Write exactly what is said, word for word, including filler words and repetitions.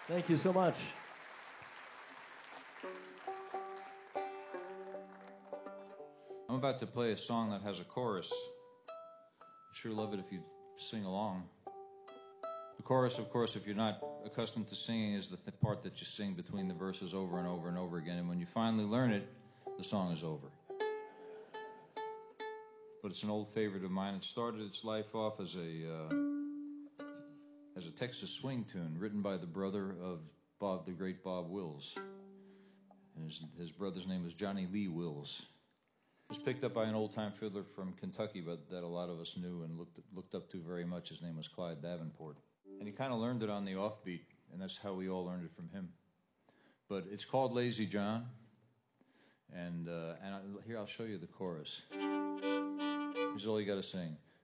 Thank you so much. I'm about to play a song that has a chorus. I'd sure love it if you'd sing along. The chorus, of course, if you're not accustomed to singing, is the th- part that you sing between the verses over and over and over again. And when you finally learn it, the song is over. But it's an old favorite of mine. It started its life off as a uh, as a Texas swing tune written by the brother of Bob, the great Bob Wills. And his, his brother's name was Johnny Lee Wills. It was picked up by an old-time fiddler from Kentucky, but that a lot of us knew and looked looked up to very much. His name was Clyde Davenport. And he kind of learned it on the offbeat, and that's how we all learned it from him. But it's called Lazy John, and uh, and I, here I'll show you the chorus. Here's all you got to sing.